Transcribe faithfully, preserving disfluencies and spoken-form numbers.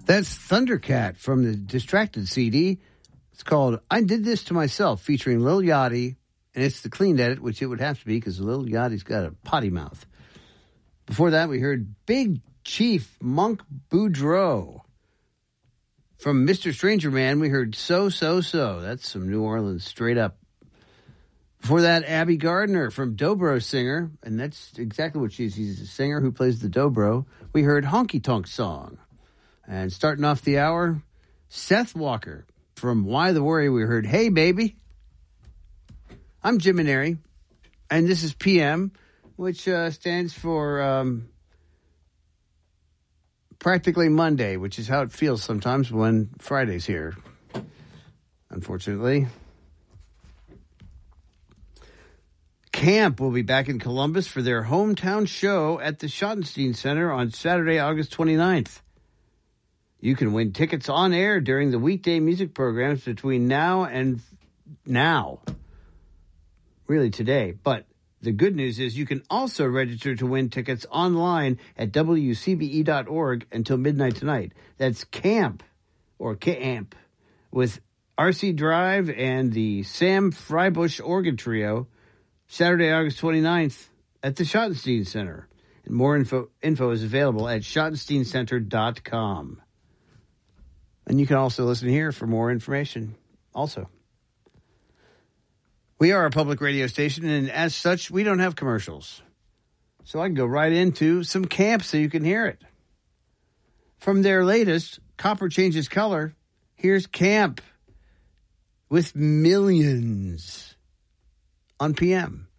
That's Thundercat from the Distracted C D. It's called I Did This to Myself, featuring Lil Yachty, and it's the clean edit, which it would have to be because Lil Yachty's got a potty mouth. Before that, we heard Big Chief Monk Boudreaux. From Mister Stranger Man, we heard So, So, So. That's some New Orleans straight up. Before that, Abby Gardner from Dobro Singer, and that's exactly what she is. She's a singer who plays the dobro. We heard Honky Tonk Song. And starting off the hour, Seth Walker from Why the Worry, we heard Hey Baby. I'm Jim Maneri, and this is P M, which uh, stands for um, Practically Monday, which is how it feels sometimes when Friday's here, unfortunately. Camp will be back in Columbus for their hometown show at the Schottenstein Center on Saturday, August twenty-ninth. You can win tickets on air during the weekday music programs between now and now. Really today. But the good news is you can also register to win tickets online at W C B E dot org until midnight tonight. That's Camp, or Camp, with R C Drive and the Sam Freibush Organ Trio, Saturday, August twenty-ninth at the Schottenstein Center. And more info, info is available at schottenstein center dot com. And you can also listen here for more information also. We are a public radio station, and as such, we don't have commercials. So I can go right into some Camp so you can hear it. From their latest, Copper Changes Color, here's Camp with Millions on P M.